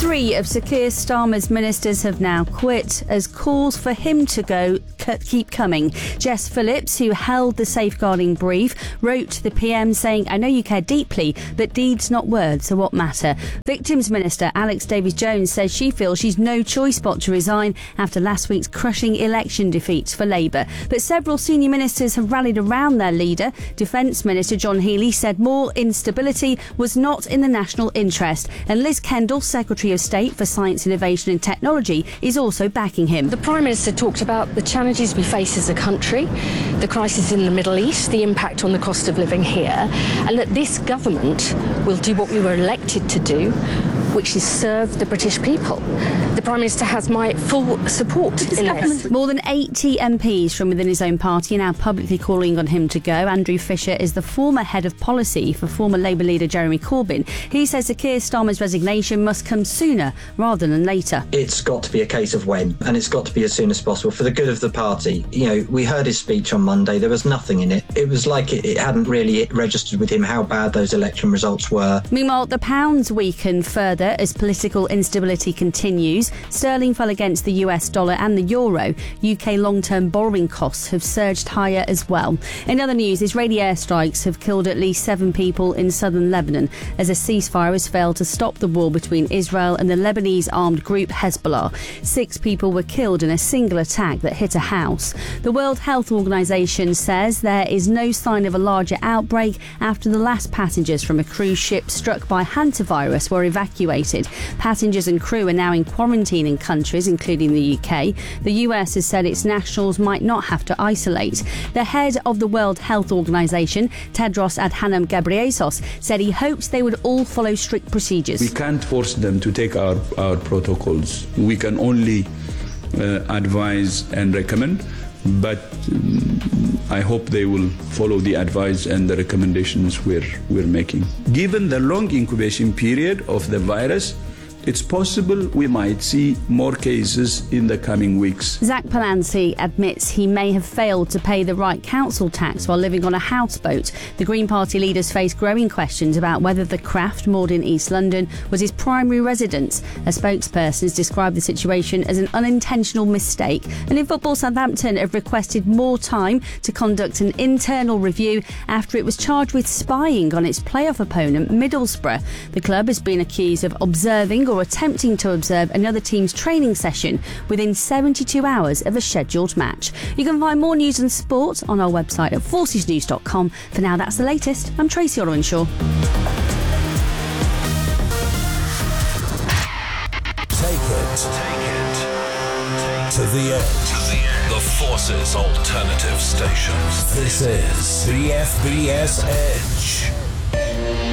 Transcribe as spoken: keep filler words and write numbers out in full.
Three of Sir Keir Starmer's ministers have now quit as calls for him to go keep coming. Jess Phillips, who held the safeguarding brief, wrote to the P M saying, "I know you care deeply, but deeds not words are what matter." Victims Minister Alex Davies-Jones says she feels she's no choice but to resign after last week's crushing election defeats for Labour. But several senior ministers have rallied around their leader. Defence Minister John Healey said more instability was not in the national interest. And Liz Kendall, Secretary of State for Science, Innovation and Technology, is also backing him. The Prime Minister talked about the challenges we face as a country, the crisis in the Middle East, the impact on the cost of living here, and that this government will do what we were elected to do, which is serve the British people. The Prime Minister has my full support in this. More than eighty M Ps from within his own party are now publicly calling on him to go. Andrew Fisher is the former head of policy for former Labour leader Jeremy Corbyn. He says Sir Keir Starmer's resignation must come sooner rather than later. It's got to be a case of when, and it's got to be as soon as possible for the good of the party. You know, we heard his speech on Monday. There was nothing in it. It was like it, it hadn't really registered with him how bad those election results were. Meanwhile, the pound's weakened further as political instability continues. Sterling fell against the U S dollar and the euro. U K long-term borrowing costs have surged higher as well. In other news, Israeli airstrikes have killed at least seven people in southern Lebanon as a ceasefire has failed to stop the war between Israel and the Lebanese armed group Hezbollah. Six people were killed in a single attack that hit a house. The World Health Organization says there is no sign of a larger outbreak after the last passengers from a cruise ship struck by hantavirus were evacuated. Passengers and crew are now in quarantine in countries, including the U K. The U S has said its nationals might not have to isolate. The head of the World Health Organization, Tedros Adhanom Ghebreyesus, said he hopes they would all follow strict procedures. We can't force them to take our, our protocols. We can only uh, advise and recommend, but um, I hope they will follow the advice and the recommendations we're, we're making. Given the long incubation period of the virus, it's possible we might see more cases in the coming weeks. Zach Palancy admits he may have failed to pay the right council tax while living on a houseboat. The Green Party leaders face growing questions about whether the craft moored in East London was his primary residence. A spokesperson has described the situation as an unintentional mistake. And in football, Southampton have requested more time to conduct an internal review after it was charged with spying on its playoff opponent Middlesbrough. The club has been accused of observing or attempting to observe another team's training session within seventy-two hours of a scheduled match. You can find more news and sport on our website at forces news dot com. For now, that's the latest. I'm Tracy Orwinshaw. Take it. Take it. To the edge. To the edge. The Forces Alternative Station. This is the F B S Edge.